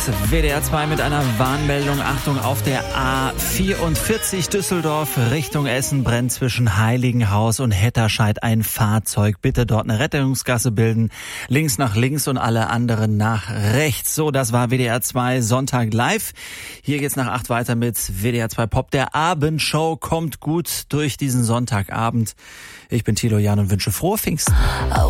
WDR 2 mit einer Warnmeldung. Achtung, auf der A44 Düsseldorf Richtung Essen brennt zwischen Heiligenhaus und Hetterscheid ein Fahrzeug. Bitte dort eine Rettungsgasse bilden. Links nach links und alle anderen nach rechts. So, das war WDR 2 Sonntag live. Hier geht's nach 8 weiter mit WDR 2 Pop. Der Abendshow kommt gut durch diesen Sonntagabend. Ich bin Thilo Jahn und wünsche frohe Pfingsten.